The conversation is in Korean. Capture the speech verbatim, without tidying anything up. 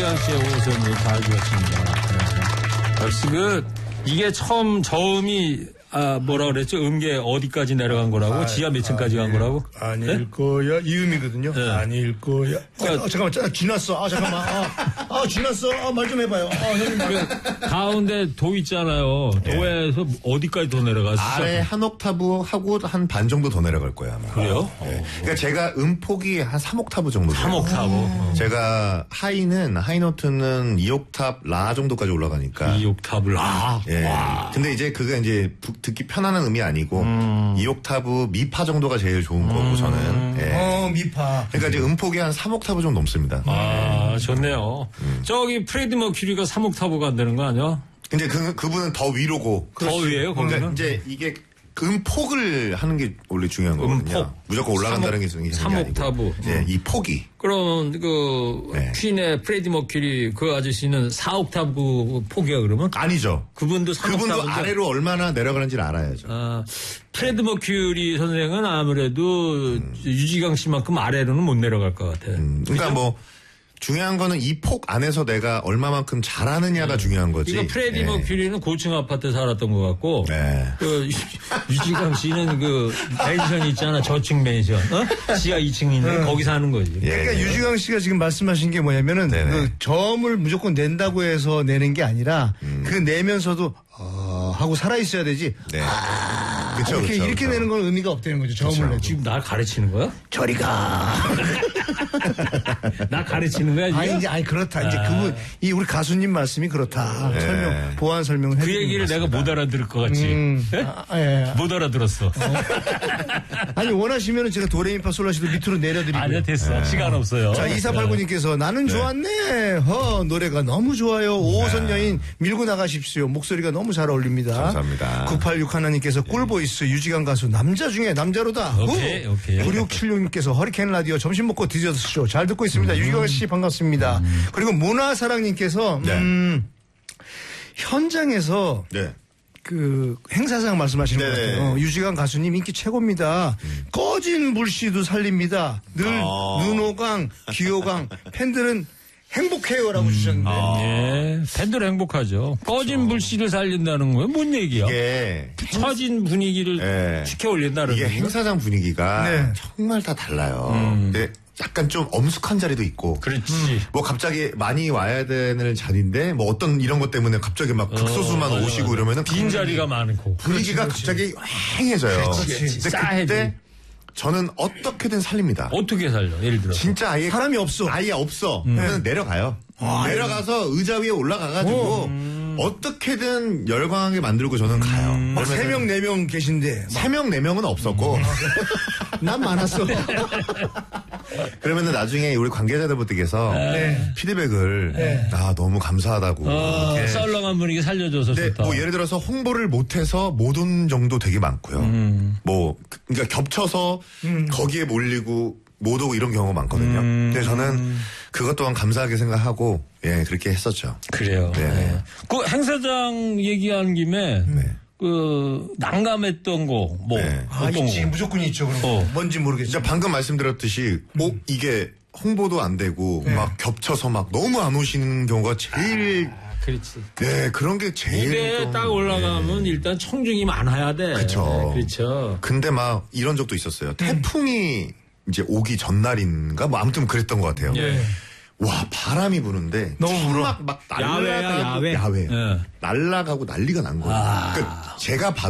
유지강 씨의 옷은 잘 주었습니다. 역시 그 이게 처음 저음이 아, 뭐라 그랬죠? 음계 어디까지 내려간 거라고? 아, 지하 몇 층까지 아, 간 거라고? 아닐 네? 거야. 이음이거든요. 네. 아닐 거야. 그러니까, 아, 잠깐만, 아, 지났어. 아, 잠깐만. 아, 아 지났어. 아, 말 좀 해봐요. 아, 형님. 그 가운데 도 있잖아요. 도에서 네. 어디까지 더 내려갔어? 아래 한 옥타브 하고 한 반 정도 더 내려갈 거예요, 아마. 그래요? 네. 그러니까 제가 음폭이 한 삼 옥타브 정도 돼요. 삼 옥타브. 음. 제가 하이는, 하이노트는 이 옥탑 라 정도까지 올라가니까. 이 옥타브 라. 예. 와. 근데 이제 그게 이제 듣기 편안한 음이 아니고 음. 이 옥타브 미파 정도가 제일 좋은 거고 음. 저는. 예. 어, 미파. 그러니까 이제 음폭이 한 삼 옥타브 정도 넘습니다. 아, 좋네요. 음. 저기 프레디 머큐리가 삼 옥타브 간다는 거 아니야? 근데 그, 그분은 더 위로고. 더 위에요, 거기는? 그러니까 이제 이게 음폭을 하는 게 원래 중요한 거거든요. 음폭. 무조건 올라간다는 게 중요한 게 삼 옥타브. 네, 이 폭이. 그러면 그 네. 퀸의 프레디 머큐리 그 아저씨는 사 옥타브 폭이야 그러면? 아니죠. 그분도 삼 옥타브. 그분도 아래로 얼마나 내려가는지를 알아야죠. 아, 프레디 머큐리 선생은 아무래도 음. 유지강 씨만큼 아래로는 못 내려갈 것 같아. 음, 그러니까 그렇죠? 뭐 중요한 거는 이 폭 안에서 내가 얼마만큼 잘하느냐가 네. 중요한 거지. 그러니까 프레디 네. 머큐리는 고층 아파트에 살았던 것 같고, 네. 그 유지강 씨는 그 펜션 있잖아, 저층 펜션, 어? 지하 이 층 있는 응. 거기 사는 거지. 예. 그러니까 네. 유지강 씨가 지금 말씀하신 게 뭐냐면은 그 점을 무조건 낸다고 해서 내는 게 아니라 음. 그 내면서도 어, 하고 살아 있어야 되지. 네. 아, 그쵸, 이렇게 그쵸, 이렇게 그쵸. 내는 건 의미가 없다는 거죠. 점을 내. 지금 날 가르치는 거야? 저리 가. 나 가르치는 거야, 지금? 아니, 이제, 아니, 그렇다. 아. 이제 그분, 이 우리 가수님 말씀이 그렇다. 네. 설명, 보완 설명을 해. 그 얘기를 내가 못 알아들을 것 같지. 음. 네? 아, 예. 못 알아들었어. 어. 아니, 원하시면은 제가 도레미파 솔라시도 밑으로 내려드리고. 아니야, 됐어. 네. 시간 없어요. 자, 이사팔구님께서 나는 네. 좋았네. 허, 노래가 너무 좋아요. 오호선 네. 여인 밀고 나가십시오. 목소리가 너무 잘 어울립니다. 감사합니다. 구팔육 하나님께서 네. 꿀보이스 유지강 가수 남자 중에 남자로다. 오케이, 후. 오케이. 구육칠육님께서 허리케인 라디오 점심 먹고 디저트쇼 잘 듣고 있습니다. 음. 유지강 씨 반갑습니다. 음. 그리고 문화사랑님께서 네. 음, 현장에서 네. 그 행사장 말씀하시는 네. 것 같아요. 어, 유지강 가수님 인기 최고입니다. 음. 꺼진 물씨도 살립니다. 늘 아. 눈호강, 귀호강 팬들은 행복해요라고 음. 주셨는데. 아. 예. 팬들 행복하죠. 꺼진 불씨를 살린다는 거예요? 뭔 얘기야? 이게 처진 분위기를 네. 지켜 올린다는 이게 거예요? 행사장 분위기가 네. 정말 다 달라요. 음. 근데 약간 좀 엄숙한 자리도 있고. 그렇지. 음. 뭐 갑자기 많이 와야 되는 자리인데 뭐 어떤 이런 것 때문에 갑자기 막 극소수만 어, 맞아, 오시고 맞아. 이러면은 빈 자리가 많고. 분위기가 그렇지, 갑자기 휑해져요. 그렇지. 근데 그때 저는 어떻게든 살립니다. 어떻게 살려? 예를 들어. 진짜 아예 사람이 없어. 아예 없어. 음. 그러면 내려가요. 아, 내려가서 의자 위에 올라가가지고 음. 어떻게든 열광하게 만들고 저는 음. 가요. 막 세 명, 네 명 계신데. 세 명, 네 명은 없었고. 음. 난 많았어. 그러면은 나중에 우리 관계자들분들께서 네. 피드백을 네. 아, 너무 감사하다고. 어, 썰렁한 분위기 살려줘서 네, 좋다. 뭐 예를 들어서 홍보를 못해서 못 온 정도 되게 많고요. 음. 뭐, 그러니까 겹쳐서 음. 거기에 몰리고 못 오고 이런 경우가 많거든요. 음. 근데 저는 그것 또한 감사하게 생각하고, 예, 그렇게 했었죠. 그래요. 네. 네. 그 행사장 얘기한 김에, 네. 그, 난감했던 거, 뭐. 네. 아, 있지. 무조건 있죠. 그런 거. 어. 뭔지 모르겠죠. 진짜 방금 말씀드렸듯이, 뭐, 음. 이게 홍보도 안 되고, 네. 막 겹쳐서 막 너무 안 오시는 경우가 제일. 아, 그렇지. 네, 그런 게 제일. 무대에 딱 올라가면 네. 일단 청중이 많아야 돼. 그렇죠. 그렇죠. 근데 막 이런 적도 있었어요. 태풍이 음. 이제 오기 전날인가? 뭐 아무튼 그랬던 것 같아요. 예. 와, 바람이 부는데. 너무 불어. 막, 막 날라가고. 야외. 야외. 예. 날라가고 난리가 난 거예요. 아. 그러니까 제가